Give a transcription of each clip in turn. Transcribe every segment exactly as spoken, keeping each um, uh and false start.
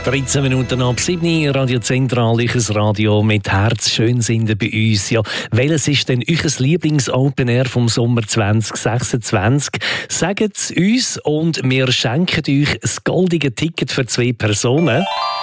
dreizehn Minuten ab sieben, Radio Zentral, euer Radio mit Herz. Schön sind ihr bei uns. Ja, welches ist denn euer Lieblings-Open Air vom Sommer zwanzig sechsundzwanzig? Sagt es uns und wir schenken euch das goldige Ticket für zwei Personen.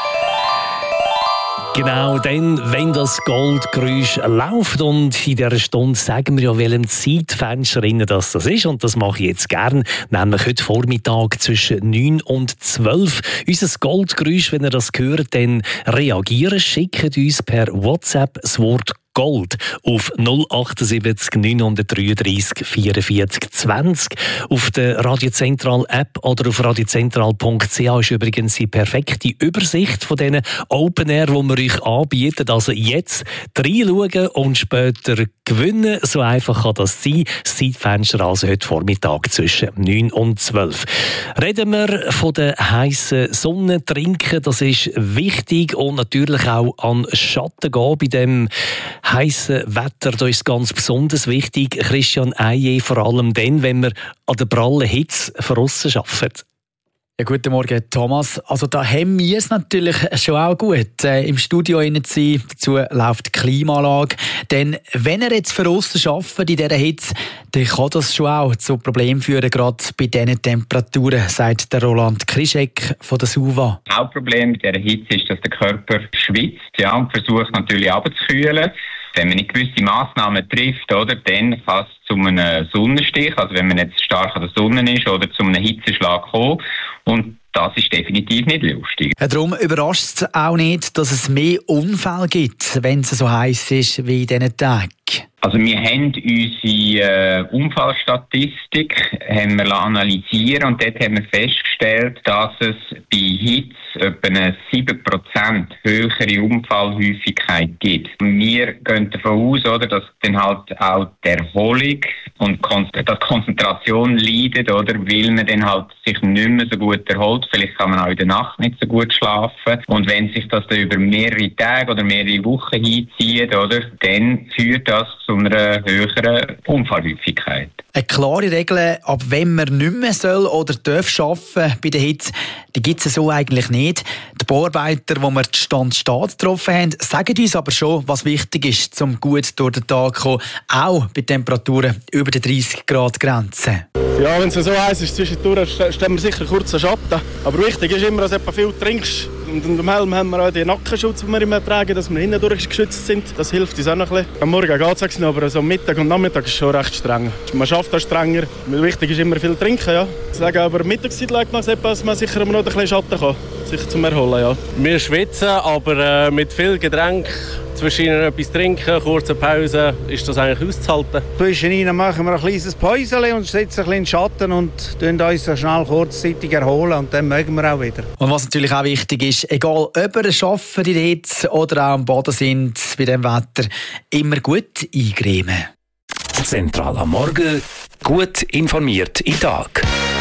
Genau, dann, wenn das Goldgeräusch läuft, und in dieser Stunde sagen wir ja, welchem Zeitfenster das, das ist, und das mache ich jetzt gerne, nämlich heute Vormittag zwischen neun und zwölf. Unser Goldgeräusch, wenn ihr das hört, dann reagieren, schickt uns per WhatsApp das Wort Gold auf null achtundsiebzig neunhundertdreiunddreißig vierundvierzig zwanzig. Auf der Radio Zentral App oder auf radiozentral punkt c h ist übrigens die perfekte Übersicht von diesen Open Air, die wir euch anbieten. Also jetzt reinschauen und später gewinnen. So einfach kann das sein. Das Zeitfenster also heute Vormittag zwischen neun und zwölf. Reden wir von der heißen Sonne. Trinken, das ist wichtig, und natürlich auch an Schatten gehen bei dem heiße Wetter, da ist ganz besonders wichtig. Christian Eije, vor allem dann, wenn wir an der prallen Hitze von aussen arbeiten. Ja, guten Morgen, Thomas. Also da haben wir es natürlich schon auch gut, äh, im Studio zu sein. Dazu läuft die Klimaanlage. Denn wenn ihr jetzt von aussen arbeitet in dieser Hitze, dann kann das schon auch zu Problemen führen, gerade bei diesen Temperaturen, sagt der Roland Krischek von der SUVA. Das Hauptproblem mit dieser Hitze ist, dass der Körper schwitzt, ja, und versucht natürlich abzukühlen. Wenn man nicht gewisse Massnahmen trifft, oder, dann kann es zu einem Sonnenstich, also wenn man jetzt stark an der Sonne ist, oder zu einem Hitzeschlag kommen. Und das ist definitiv nicht lustig. Ja, darum überrascht es auch nicht, dass es mehr Unfälle gibt, wenn es so heiß ist wie in diesen Tagen. Also wir haben unsere äh, Unfallstatistik haben wir analysieren, und dort haben wir festgestellt, dass es bei Hitze etwa eine sieben Prozent höhere Unfallhäufigkeit gibt. Wir gehen davon aus, oder, dass dann halt auch die Erholung und die Konzentration leidet, oder, weil man dann halt sich nicht mehr so gut erholt. Vielleicht kann man auch in der Nacht nicht so gut schlafen. Und wenn sich das dann über mehrere Tage oder mehrere Wochen hinzieht, oder, dann führt das zu einer höheren Unfallhäufigkeit. Eine klare Regel, ab wenn man nicht mehr soll oder darf arbeiten bei der Hitze, die gibt es so eigentlich nicht. Die Bauarbeiter, die wir die Stand-Staat getroffen haben, sagen uns aber schon, was wichtig ist, um gut durch den Tag zu kommen, auch bei Temperaturen über die dreißig Grad Grenze. Ja, wenn es so heiß ist, zwischendurch stehen wir sicher kurz an Schatten. Aber wichtig ist immer, dass du viel trinkst. Und im Helm haben wir auch den Nackenschutz, den wir immer tragen, dass wir hinten geschützt sind. Das hilft uns auch noch ein bisschen. Am Morgen geht es noch, aber so am Mittag und Nachmittag ist es schon recht streng. Man schafft auch strenger. Wichtig ist immer viel trinken, ja. Ich sage aber, Mittagszeit legt man es, dass man sicher noch ein bisschen Schatten kann, sich zum Erholen, ja. Wir schwitzen, aber äh, mit viel Getränk. Zwischen ihnen etwas trinken, kurze Pause, ist das eigentlich auszuhalten. Zwischen ihnen machen wir ein kleines Päuschen und sitzen ein bisschen in den Schatten und uns so schnell kurzzeitig erholen, und dann mögen wir auch wieder. Und was natürlich auch wichtig ist, egal ob ihr arbeiten in der Hitze oder auch am Boden sind bei diesem Wetter, immer gut eincremen. Zentral am Morgen, gut informiert in den Tag.